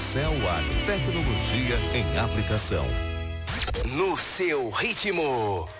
Cell Agro, tecnologia em aplicação. No seu ritmo.